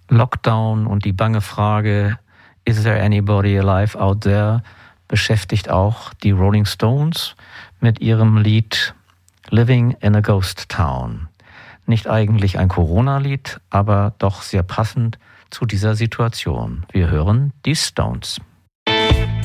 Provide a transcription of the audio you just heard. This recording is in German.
Lockdown und die bange Frage, is there anybody alive out there, beschäftigt auch die Rolling Stones mit ihrem Lied Living in a Ghost Town. Nicht eigentlich ein Corona-Lied, aber doch sehr passend zu dieser Situation. Wir hören die Stones.